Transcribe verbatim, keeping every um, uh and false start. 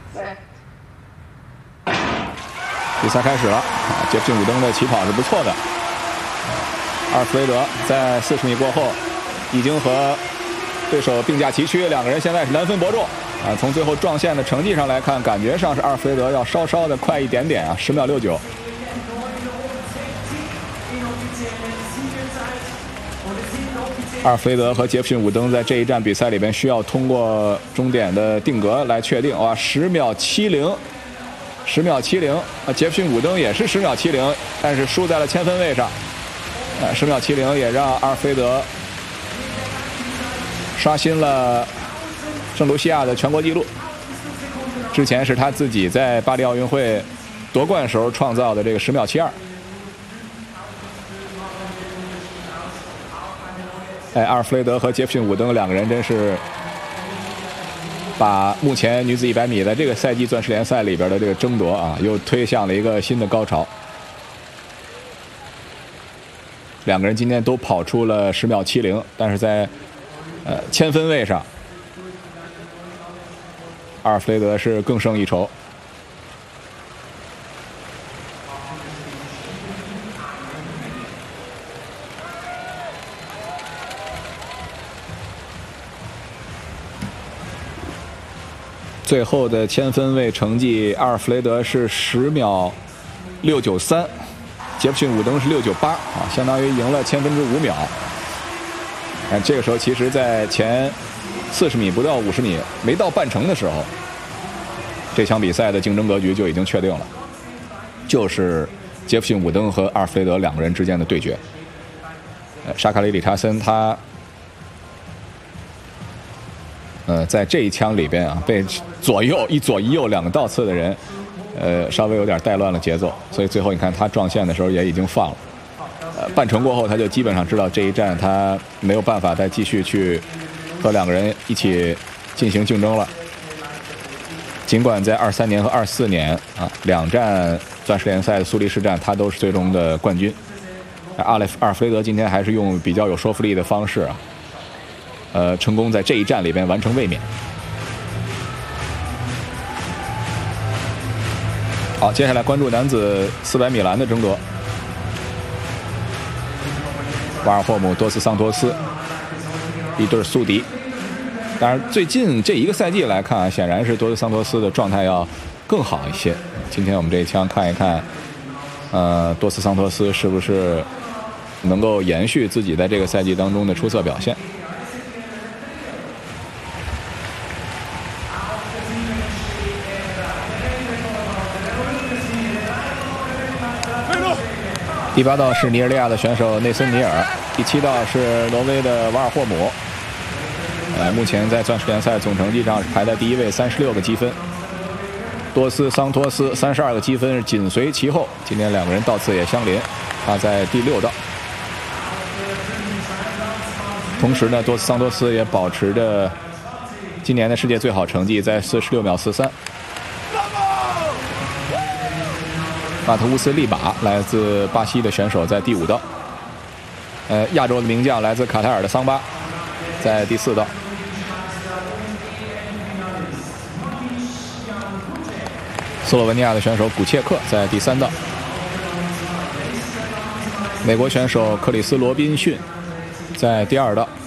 比赛开始了，杰弗逊·伍登的起跑是不错的。阿尔弗雷德在四十米过后，已经和对手并驾齐驱，两个人现在是难分伯仲啊。从最后撞线的成绩上来看，感觉上是阿尔弗雷德要稍稍的快一点点啊，十秒六九。阿尔弗雷德和杰弗逊·伍登在这一站比赛里边需要通过终点的定格来确定。哇，十秒七零。十秒七零，啊，杰弗逊·伍登也是十秒七零，但是输在了千分位上。啊，十秒七零也让阿尔弗雷德刷新了圣卢西亚的全国纪录。之前是他自己在巴黎奥运会夺冠时候创造的这个十秒七二。哎，阿尔弗雷德和杰弗逊·伍登两个人真是把目前女子一百米在这个赛季钻石联赛里边的这个争夺啊，又推向了一个新的高潮。两个人今天都跑出了十秒七零，但是在呃千分位上，阿尔弗雷德是更胜一筹。最后的千分位成绩，阿尔弗雷德是十秒六九三，杰弗逊·伍登是六九八啊，相当于赢了千分之五秒。哎，这个时候其实，在前四十米不到五十米没到半程的时候，这场比赛的竞争格局就已经确定了，就是杰弗逊·伍登和阿尔弗雷德两个人之间的对决。呃，沙卡里·理查森他。呃，在这一枪里边啊，被左右一左一右两个倒刺的人，呃，稍微有点带乱了节奏，所以最后你看他撞线的时候也已经放了。呃，半程过后他就基本上知道这一战他没有办法再继续去和两个人一起进行竞争了。尽管在二三年和二四年啊两战钻石联赛的苏黎世站他都是最终的冠军，阿雷阿尔弗雷德今天还是用比较有说服力的方式啊。呃，成功在这一战里边完成卫冕。好，接下来关注男子四百米栏的争夺。瓦尔霍姆、多斯桑托斯一对宿敌。当然，最近这一个赛季来看啊，显然是多斯桑托斯的状态要更好一些。今天我们这一枪看一看，呃，多斯桑托斯是不是能够延续自己在这个赛季当中的出色表现？第八道是尼日利亚的选手内森尼尔，第七道是挪威的瓦尔霍姆。呃，目前在钻石联赛总成绩上排在第一位，三十六个积分。多斯桑托斯三十二个积分紧随其后，今天两个人道次也相邻，他在第六道。同时呢，多斯桑托斯也保持着今年的世界最好成绩，在四十六秒四三。马特乌斯利巴来自巴西的选手在第五道，呃，亚洲的名将来自卡塔尔的桑巴在第四道。斯洛文尼亚的选手古切克在第三道。美国选手克里斯罗宾逊在第二道。